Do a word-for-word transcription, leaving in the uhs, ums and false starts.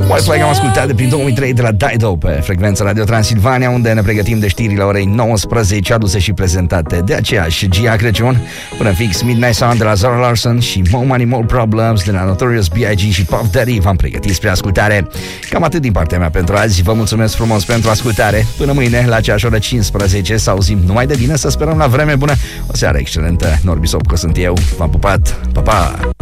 Westlife am ascultat de prin două mii trei de la Dido pe frecvența Radio Transilvania, unde ne pregătim de știrile orei nouăsprezece, aduse și prezentate de aceeași Gia Crăciun. Până fix Midnight Sun de la Zara Larsson și More Money, More Problems de la Notorious B I G și Puff Daddy v-am pregătit spre ascultare. Cam atât din partea mea pentru azi. Vă mulțumesc frumos pentru ascultare. Până mâine la aceeași oră cincisprezece să auzim numai de bine, să sperăm la vreme bună. O seară excelentă. Norbi Sopco sunt eu. V-am pupat. Pa, pa!